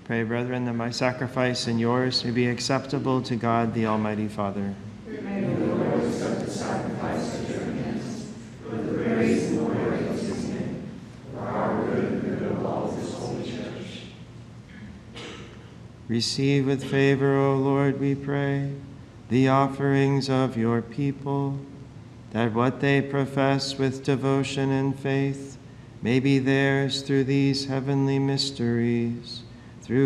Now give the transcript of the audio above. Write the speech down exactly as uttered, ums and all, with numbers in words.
Pray, brethren, that my sacrifice and yours may be acceptable to God, the Almighty Father. May the Lord accept the sacrifice at your hands, for the praise and glory of his name, for our good and the good of all his holy church. Receive with favor, O Lord, we pray, the offerings of your people, that what they profess with devotion and faith may be theirs through these heavenly mysteries.